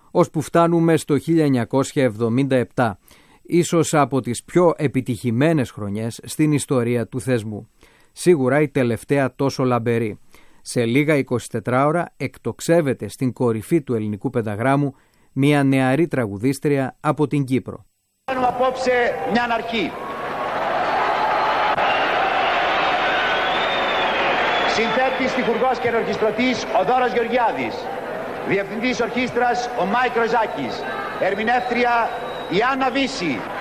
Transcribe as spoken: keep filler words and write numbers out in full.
ώσπου φτάνουμε στο χίλια εννιακόσια εβδομήντα επτά, ίσως από τις πιο επιτυχημένες χρονιές στην ιστορία του θεσμού. Σίγουρα η τελευταία τόσο λαμπερή. Σε λίγα εικοσιτετράωρα εκτοξεύεται στην κορυφή του ελληνικού πενταγράμμου μια νεαρή τραγουδίστρια από την Κύπρο. Κάνουμε απόψε μια αρχή. Συνθέτης, τυχουργός και ενορχιστρωτής ο Δώρος Γεωργιάδης. Διευθυντής ορχήστρας ο Μάικ Ροζάκης. Ερμηνεύτρια η Άννα Βύση.